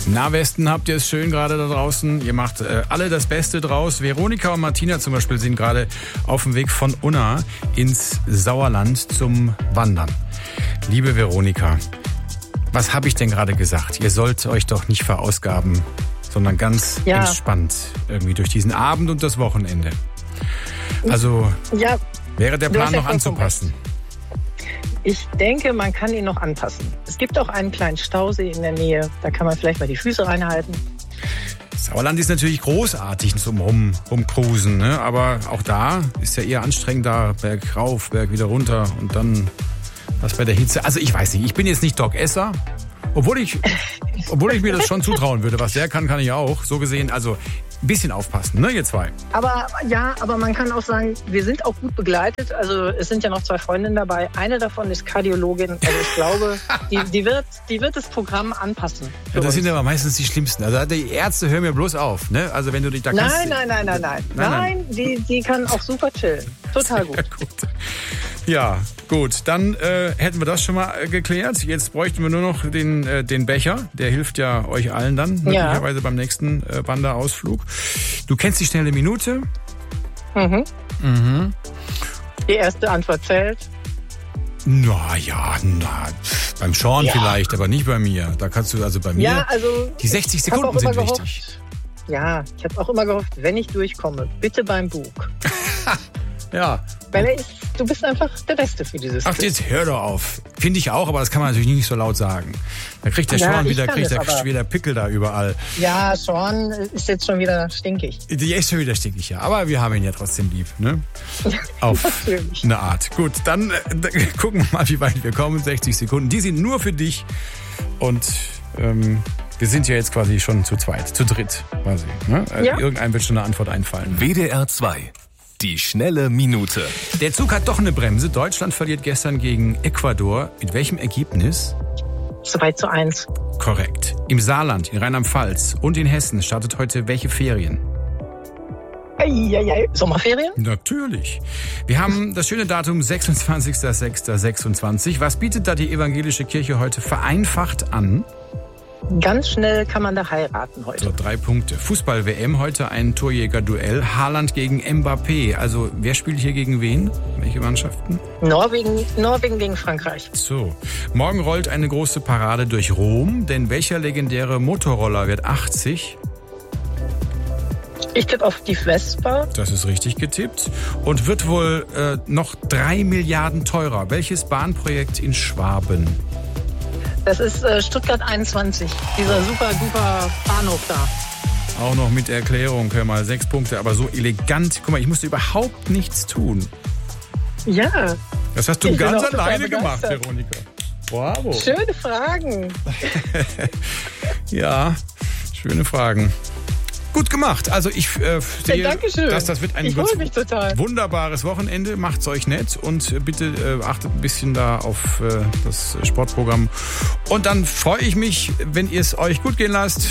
Westen, habt ihr es schön gerade da draußen. Ihr macht alle das Beste draus. Veronika und Martina zum Beispiel sind gerade auf dem Weg von Unna ins Sauerland zum Wandern. Liebe Veronika, was habe ich denn gerade gesagt? Ihr sollt euch doch nicht verausgaben, sondern ganz entspannt irgendwie durch diesen Abend und das Wochenende. Also wäre der Plan noch anzupassen? Ich denke, man kann ihn noch anpassen. Es gibt auch einen kleinen Stausee in der Nähe. Da kann man vielleicht mal die Füße reinhalten. Sauerland ist natürlich großartig zum Rumcruisen, ne? Aber auch da ist ja eher anstrengend, da Berg rauf, Berg wieder runter und dann was bei der Hitze. Also ich weiß nicht, ich bin jetzt nicht Doc Esser, obwohl ich mir das schon zutrauen würde. Was der kann ich auch. So gesehen, also ein bisschen aufpassen, ne, ihr zwei. Aber man kann auch sagen, wir sind auch gut begleitet. Also es sind ja noch 2 Freundinnen dabei. Eine davon ist Kardiologin. Also ich glaube, die wird das Programm anpassen. Ja, das sind aber meistens die Schlimmsten. Also die Ärzte hören mir bloß auf, ne? Also wenn du dich da kannst. Nein, die kann auch super chillen. Total gut. Gut. Ja, gut. Dann hätten wir das schon mal geklärt. Jetzt bräuchten wir nur noch den Becher. Der hilft ja euch allen dann, möglicherweise beim nächsten Wanderausflug. Du kennst die schnelle Minute? Die erste Antwort zählt. Beim Sean vielleicht, aber nicht bei mir. Da kannst du also bei mir. Ja, also die 60 Sekunden sind wichtig. Ja, ich habe auch immer gehofft, wenn ich durchkomme, bitte beim Bug. Ja. Weil du bist einfach der Beste für dieses Ach, jetzt hör doch auf. Finde ich auch, aber das kann man natürlich nicht so laut sagen. Da kriegt der Sean wieder Pickel da überall. Ja, Sean ist jetzt schon wieder stinkig. Die ist schon wieder stinkig, ja. Aber wir haben ihn ja trotzdem lieb, ne? Auf eine Art. Gut, dann gucken wir mal, wie weit wir kommen. 60 Sekunden. Die sind nur für dich. Und wir sind ja jetzt quasi schon zu dritt quasi. Ne? Irgendeinem wird schon eine Antwort einfallen. WDR 2. Die schnelle Minute. Der Zug hat doch eine Bremse. Deutschland verliert gestern gegen Ecuador. Mit welchem Ergebnis? 2:1. Korrekt. Im Saarland, in Rheinland-Pfalz und in Hessen startet heute welche Ferien? Sommerferien? Natürlich. Wir haben das schöne Datum 26.06.26. Was bietet da die evangelische Kirche heute vereinfacht an? Ganz schnell kann man da heiraten heute. So, 3 Punkte. Fußball-WM, heute ein Torjäger-Duell. Haaland gegen Mbappé. Also, wer spielt hier gegen wen? Welche Mannschaften? Norwegen gegen Frankreich. So. Morgen rollt eine große Parade durch Rom. Denn welcher legendäre Motorroller wird 80? Ich tippe auf die Vespa. Das ist richtig getippt. Und wird wohl noch 3 Milliarden teurer. Welches Bahnprojekt in Schwaben? Das ist Stuttgart 21, dieser super duper Bahnhof da. Auch noch mit Erklärung, hör mal, 6 Punkte, aber so elegant. Guck mal, ich musste überhaupt nichts tun. Ja. Das hast du ganz alleine gemacht, Veronika. Bravo. Schöne Fragen. Ja, schöne Fragen. Gut gemacht. Also ich sehe, dass das wird ein wunderbares Wochenende. Macht's euch nett und bitte achtet ein bisschen da auf das Sportprogramm. Und dann freue ich mich, wenn ihr es euch gut gehen lasst.